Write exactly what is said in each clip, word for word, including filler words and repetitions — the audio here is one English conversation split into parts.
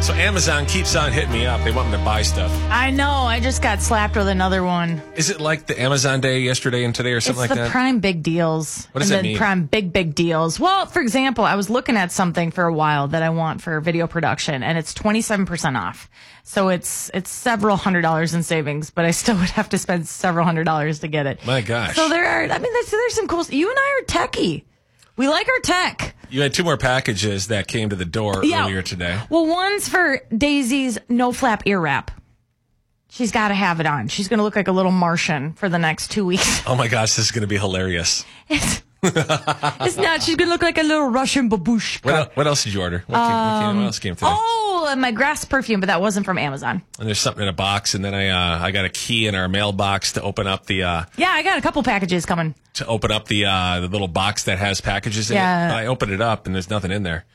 So Amazon keeps on hitting me up. They want me to buy stuff. I know. I just got slapped with another one. Is it like the Amazon Day yesterday and today or something it's like the that? Prime Big Deals. What does and that the mean? Prime Big, Big Deals. Well, for example, I was looking at something for a while that I want for video production, and it's twenty-seven percent off. So it's it's several hundred dollars in savings, but I still would have to spend several hundred dollars to get it. My gosh. So there are, I mean, there's, there's some cool, you and I are techie. We like our tech. You had two more packages that came to the door Yeah. earlier today. Well, one's for Daisy's no flap ear wrap. She's got to have it on. She's going to look like a little Martian for the next two weeks. Oh my gosh, this is going to be hilarious. It's, it's not. She's going to look like a little Russian babushka. What, el- what else did you order? What, came, what, came, what else came today? Oh, and my grass perfume, but that wasn't from Amazon. And there's something in a box, and then I uh, I got a key in our mailbox to open up the uh, Yeah, I got a couple packages coming. to open up the uh, the little box that has packages in Yeah. it. But I opened it up, and there's nothing in there.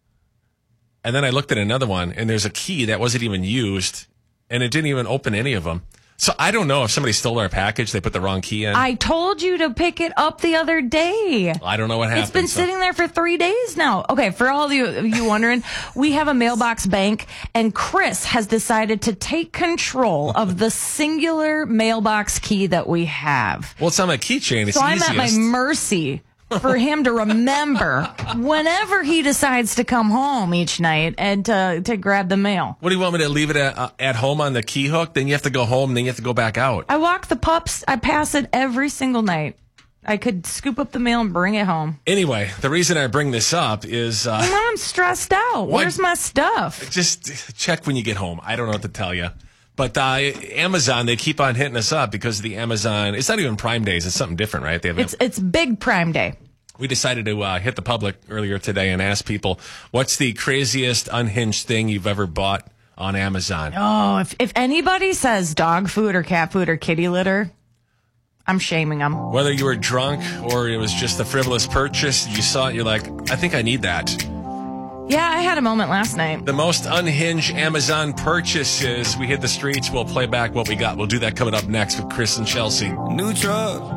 And then I looked at another one, and there's a key that wasn't even used, and it didn't even open any of them. So I don't know if somebody stole our package. They put the wrong key in. I told you to pick it up the other day. I don't know what happened. It's been so- sitting there for three days now. Okay, for all of you, you wondering, we have a mailbox bank, and Chris has decided to take control of the singular mailbox key that we have. Well, it's on my keychain. It's So I'm easiest. at my mercy for him to remember whenever he decides to come home each night and to, to grab the mail. What do you want me to leave it at, uh, at home on the key hook? Then you have to go home, and then you have to go back out. I walk the pups. I pass it every single night. I could scoop up the mail and bring it home. Anyway, the reason I bring this up is uh, I'm stressed out. What? Where's my stuff? just check when you get home. I don't know what to tell you. But uh, Amazon, they keep on hitting us up because of the Amazon. It's not even Prime Days. It's something different, right? They have. It's it's big Prime Day. We decided to uh, hit the public earlier today and ask people, what's the craziest unhinged thing you've ever bought on Amazon? Oh, if if anybody says dog food or cat food or kitty litter, I'm shaming them. Whether you were drunk or it was just a frivolous purchase, you saw it, you're like, I think I need that. Yeah, I had a moment last night. The most unhinged Amazon purchases. We hit the streets. We'll play back what we got. We'll do that coming up next with Chris and Chelsea. New truck.